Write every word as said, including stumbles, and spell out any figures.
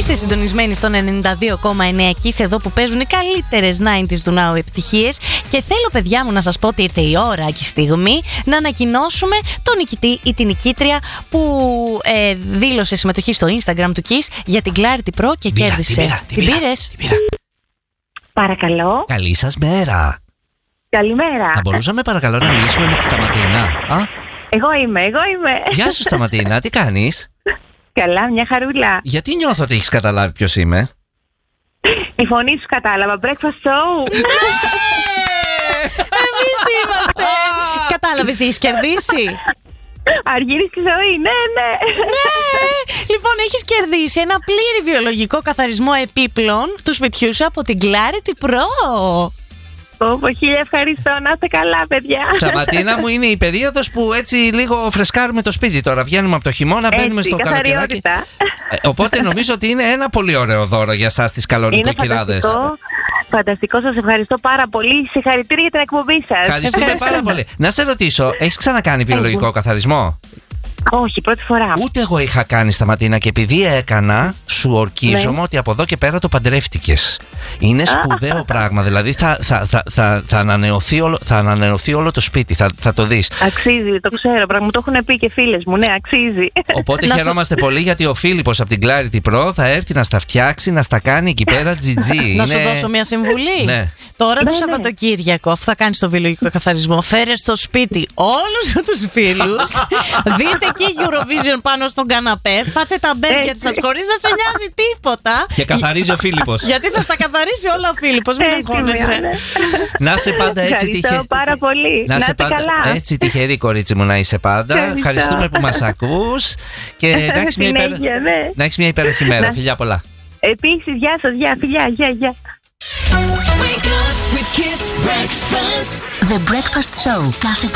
Είστε συντονισμένοι στον ενενήντα δύο κόμμα εννέα και είσαι εδώ που παίζουν οι καλύτερες ενενήντα του Now επιτυχίες. Και θέλω, παιδιά μου, να σας πω ότι ήρθε η ώρα και η στιγμή να ανακοινώσουμε τον νικητή ή την νικήτρια που ε, δήλωσε συμμετοχή στο Instagram του Kiss για την Clarity Pro και Μοίρα, κέρδισε. Την, πήρα, την, την πήρα, πήρες? την πήρα. Παρακαλώ. Καλή σας μέρα. Καλημέρα. Θα μπορούσαμε παρακαλώ να μιλήσουμε με τη Σταματίνα? Α? Εγώ είμαι, εγώ είμαι. Γεια σου Σταματίνα, τι κάνεις? Καλά, μια χαρούλα. Γιατί νιώθω ότι έχεις καταλάβει ποιος είμαι? Η φωνή σου κατάλαβα. Breakfast show. Εμείς είμαστε. Κατάλαβες τι έχεις κερδίσει? Αργύρης και ζωή, ναι, ναι. Ναι! Λοιπόν, έχεις κερδίσει ένα πλήρη βιολογικό καθαρισμό επίπλων του σπιτιού σου από την Clarity Pro. Πω, χίλια ευχαριστώ, να είστε καλά, παιδιά. Σταματίνα μου, είναι η περίοδος που έτσι λίγο φρεσκάρουμε το σπίτι τώρα. Βγαίνουμε από το χειμώνα, μπαίνουμε στο καλοκαιράκι. Ε, οπότε νομίζω ότι είναι ένα πολύ ωραίο δώρο για εσάς τις καλονικοκυράδες. Φανταστικό, φανταστικό, σας ευχαριστώ πάρα πολύ. Συγχαρητήρια για την εκπομπή σας. Ευχαριστούμε πάρα πολύ. Να σε ρωτήσω, έχεις ξανακάνει βιολογικό καθαρισμό? Όχι, πρώτη φορά. Ούτε εγώ είχα κάνει, Σταματίνα, και επειδή έκανα, σου ορκίζομαι ναι. ότι από εδώ και πέρα το παντρεύτηκες. Είναι σπουδαίο πράγμα, δηλαδή θα, θα, θα, θα, θα, ανανεωθεί όλο, θα ανανεωθεί όλο το σπίτι, θα, θα το δεις. Αξίζει, το ξέρω, πράγμα μου το έχουν πει και φίλες μου, ναι, αξίζει. Οπότε χαιρόμαστε πολύ γιατί ο Φίλιππος από την Clarity Pro θα έρθει να στα φτιάξει, να στα κάνει εκεί πέρα τζιτζί. Να σου δώσω μια συμβουλή. Ναι. Τώρα ναι, το ναι. Σαββατοκύριακο, αφού θα κάνεις το βιολογικό καθαρισμό, φέρε στο σπίτι όλους τους φίλους. Δείτε εκεί Eurovision πάνω στον καναπέ. Φάτε τα μπέργκερ σας χωρίς να σε νοιάζει τίποτα. Και καθαρίζει ο Φίλιππος. Γιατί θα στα καθαρίσει όλα ο Φίλιππος. Μην αγχώνεσαι. Να είσαι πάντα έτσι τυχερή. Ευχαριστώ πάρα πολύ. Να είσαι πάντα καλά. έτσι τυχερή, κορίτσι μου, να είσαι πάντα. Ευχαριστώ. Ευχαριστούμε που μας ακούς. Και να έχεις μια, υπέρο... ναι. μια υπέροχη μέρα. Φιλιά πολλά. Επίσης, γεια σας, γεια, φιλιά, γεια, γεια. Wake up with Kiss Breakfast. The Breakfast Show. Κάθε